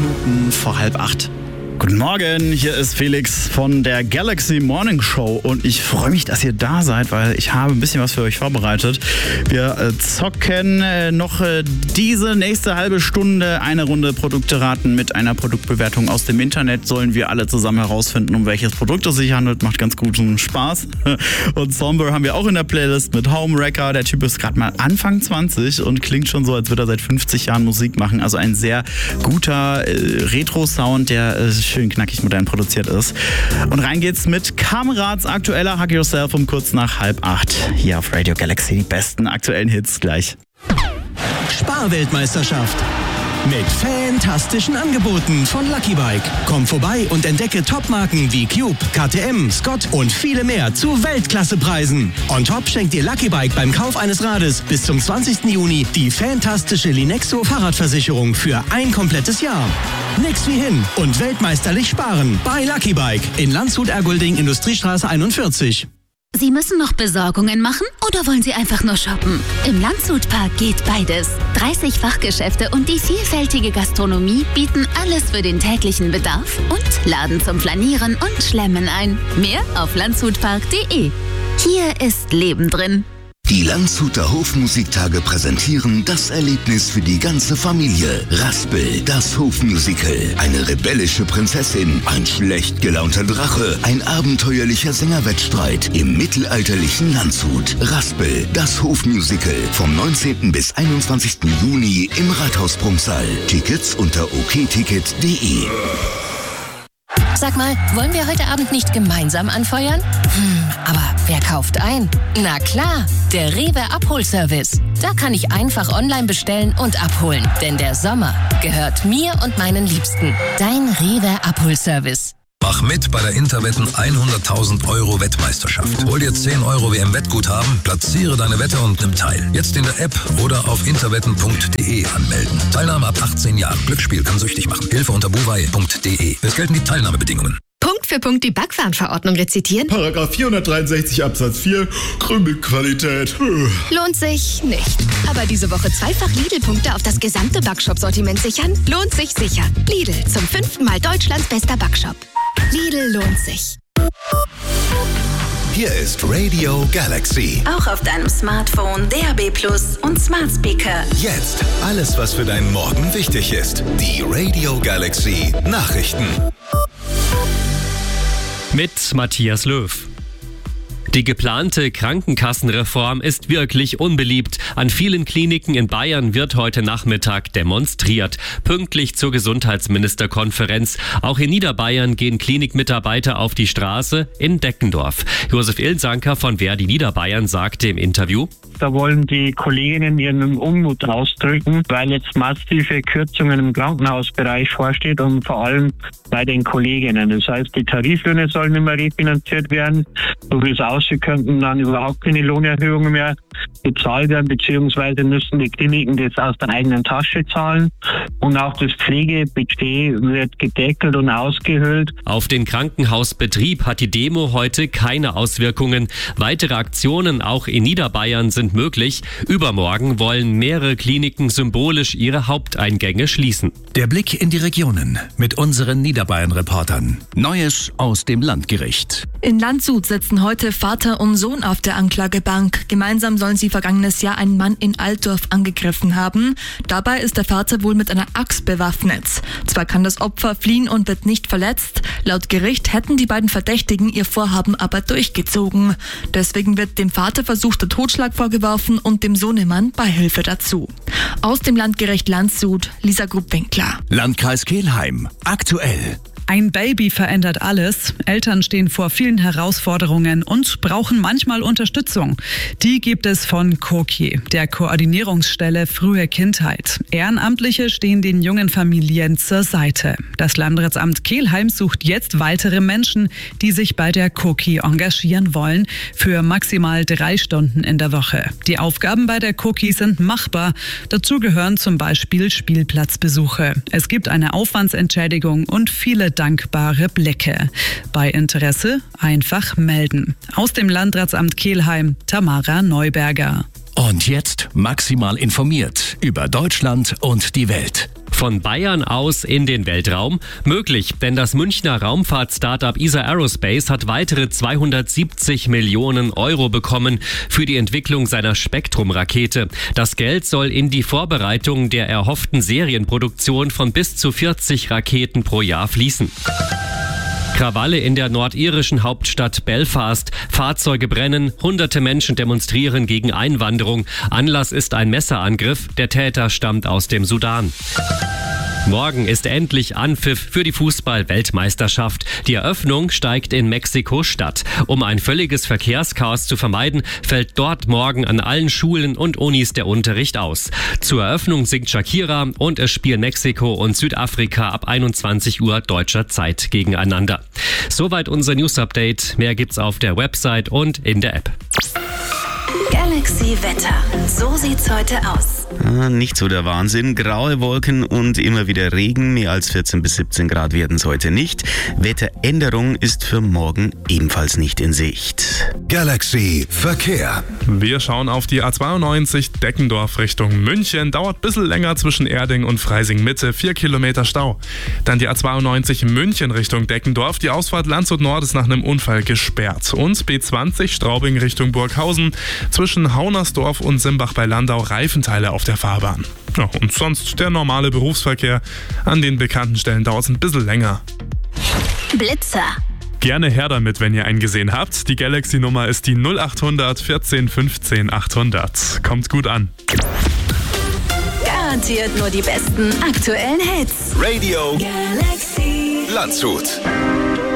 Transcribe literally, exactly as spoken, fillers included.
Minuten vor halb acht. Guten Morgen, hier ist Felix von der Galaxy Morning Show und ich freue mich, dass ihr da seid, weil ich habe ein bisschen was für euch vorbereitet. Wir äh, zocken äh, noch äh, diese nächste halbe Stunde eine Runde Produkte raten mit einer Produktbewertung aus dem Internet. Sollen wir alle zusammen herausfinden, um welches Produkt es sich handelt. Macht ganz guten Spaß. Und Somber haben wir auch in der Playlist mit Homewrecker. Der Typ ist gerade mal Anfang zwanzig und klingt schon so, als würde er seit fünfzig Jahren Musik machen. Also ein sehr guter äh, Retro-Sound, der äh, schön knackig modern produziert ist. Und rein geht's mit Kamerads aktueller Hug Yourself um kurz nach halb acht. Hier auf Radio Galaxy die besten aktuellen Hits gleich. Sparweltmeisterschaft. Mit fantastischen Angeboten von Lucky Bike. Komm vorbei und entdecke Topmarken wie Cube, K T M, Scott und viele mehr zu Weltklassepreisen. On top schenkt dir Lucky Bike beim Kauf eines Rades bis zum zwanzigsten Juni die fantastische Linexo Fahrradversicherung für ein komplettes Jahr. Nix wie hin und weltmeisterlich sparen bei Lucky Bike in Landshut-Ergolding, Industriestraße einundvierzig. Sie müssen noch Besorgungen machen oder wollen Sie einfach nur shoppen? Im Landshut-Park geht beides. dreißig Fachgeschäfte und die vielfältige Gastronomie bieten alles für den täglichen Bedarf und laden zum Flanieren und Schlemmen ein. Mehr auf landshutpark punkt de. Hier ist Leben drin. Die Landshuter Hofmusiktage präsentieren das Erlebnis für die ganze Familie. Raspel, das Hofmusical. Eine rebellische Prinzessin, ein schlecht gelaunter Drache, ein abenteuerlicher Sängerwettstreit im mittelalterlichen Landshut. Raspel, das Hofmusical. Vom neunzehnten bis einundzwanzigsten Juni im Rathaus-Prunksaal. Tickets unter okticket punkt de. Sag mal, wollen wir heute Abend nicht gemeinsam anfeuern? Hm, aber wer kauft ein? Na klar, der Rewe Abholservice. Da kann ich einfach online bestellen und abholen. Denn der Sommer gehört mir und meinen Liebsten. Dein Rewe Abholservice. Mach mit bei der Interwetten hunderttausend Euro Wettmeisterschaft. Hol dir zehn Euro W M-Wettguthaben, platziere deine Wette und nimm teil. Jetzt in der App oder auf interwetten punkt de anmelden. Teilnahme ab achtzehn Jahren. Glücksspiel kann süchtig machen. Hilfe unter buwei punkt de. Es gelten die Teilnahmebedingungen. Punkt für Punkt die Backwarenverordnung rezitieren. Paragraph vierhundertdreiundsechzig Absatz vier, Krümelqualität. Lohnt sich nicht. Aber diese Woche zweifach Lidl-Punkte auf das gesamte Backshop-Sortiment sichern? Lohnt sich sicher. Lidl, zum fünften Mal Deutschlands bester Backshop. Lidl lohnt sich. Hier ist Radio Galaxy. Auch auf deinem Smartphone, D A B plus und Smart Speaker. Jetzt alles, was für deinen Morgen wichtig ist. Die Radio Galaxy Nachrichten. Mit Matthias Löw. Die geplante Krankenkassenreform ist wirklich unbeliebt. An vielen Kliniken in Bayern wird heute Nachmittag demonstriert. Pünktlich zur Gesundheitsministerkonferenz. Auch in Niederbayern gehen Klinikmitarbeiter auf die Straße in Deckendorf. Josef Ilsanker von Verdi Niederbayern sagte im Interview: Da wollen die Kolleginnen ihren Unmut ausdrücken, weil jetzt massive Kürzungen im Krankenhausbereich vorsteht und vor allem bei den Kolleginnen. Das heißt, die Tariflöhne sollen nicht mehr refinanziert werden. So wie es aussieht, könnten dann überhaupt keine Lohnerhöhungen mehr bezahlt werden, beziehungsweise müssen die Kliniken das aus der eigenen Tasche zahlen. Und auch das Pflegebudget wird gedeckelt und ausgehöhlt. Auf den Krankenhausbetrieb hat die Demo heute keine Auswirkungen. Weitere Aktionen auch in Niederbayern sind möglich. Übermorgen wollen mehrere Kliniken symbolisch ihre Haupteingänge schließen. Der Blick in die Regionen mit unseren Niederbayern-Reportern. Neues aus dem Landgericht. In Landshut sitzen heute Vater und Sohn auf der Anklagebank. Gemeinsam sollen sie vergangenes Jahr einen Mann in Altdorf angegriffen haben. Dabei ist der Vater wohl mit einer Axt bewaffnet. Zwar kann das Opfer fliehen und wird nicht verletzt. Laut Gericht hätten die beiden Verdächtigen ihr Vorhaben aber durchgezogen. Deswegen wird dem Vater versuchter Totschlag vorgeworfen und dem Sohnemann Beihilfe dazu. Aus dem Landgericht Landshut, Lisa Grupp-Winkler. Landkreis Kelheim. Aktuell. Ein Baby verändert alles. Eltern stehen vor vielen Herausforderungen und brauchen manchmal Unterstützung. Die gibt es von Koki, der Koordinierungsstelle Frühe Kindheit. Ehrenamtliche stehen den jungen Familien zur Seite. Das Landratsamt Kelheim sucht jetzt weitere Menschen, die sich bei der Koki engagieren wollen, für maximal drei Stunden in der Woche. Die Aufgaben bei der Koki sind machbar. Dazu gehören zum Beispiel Spielplatzbesuche. Es gibt eine Aufwandsentschädigung und viele dankbare Blicke. Bei Interesse einfach melden. Aus dem Landratsamt Kelheim, Tamara Neuberger. Und jetzt maximal informiert über Deutschland und die Welt. Von Bayern aus in den Weltraum? Möglich, denn das Münchner Raumfahrt-Startup E S A Aerospace hat weitere zweihundertsiebzig Millionen Euro bekommen für die Entwicklung seiner Spektrum-Rakete. Das Geld soll in die Vorbereitung der erhofften Serienproduktion von bis zu vierzig Raketen pro Jahr fließen. Krawalle in der nordirischen Hauptstadt Belfast. Fahrzeuge brennen, hunderte Menschen demonstrieren gegen Einwanderung. Anlass ist ein Messerangriff. Der Täter stammt aus dem Sudan. Morgen ist endlich Anpfiff für die Fußball-Weltmeisterschaft. Die Eröffnung steigt in Mexiko-Stadt. Um ein völliges Verkehrschaos zu vermeiden, fällt dort morgen an allen Schulen und Unis der Unterricht aus. Zur Eröffnung singt Shakira und es spielen Mexiko und Südafrika ab einundzwanzig Uhr deutscher Zeit gegeneinander. Soweit unser News-Update. Mehr gibt's auf der Website und in der App. Galaxy Wetter. So sieht's heute aus. Ah, nicht so der Wahnsinn. Graue Wolken und immer wieder Regen. Mehr als vierzehn bis siebzehn Grad werden es heute nicht. Wetteränderung ist für morgen ebenfalls nicht in Sicht. Galaxy Verkehr. Wir schauen auf die A zweiundneunzig Deckendorf Richtung München. Dauert ein bisschen länger zwischen Erding und Freising Mitte. Vier Kilometer Stau. Dann die A zweiundneunzig München Richtung Deckendorf. Die Ausfahrt Landshut Nord ist nach einem Unfall gesperrt. Und B zwanzig Straubing Richtung Burghausen. Zwischen Haunersdorf und Simbach bei Landau Reifenteile auf der Fahrbahn. Ja, und sonst der normale Berufsverkehr. An den bekannten Stellen dauert es ein bisschen länger. Blitzer. Gerne her damit, wenn ihr einen gesehen habt. Die Galaxy-Nummer ist die null achthundert vierzehn fünfzehn achthundert. Kommt gut an. Garantiert nur die besten aktuellen Hits. Radio Galaxy Landshut.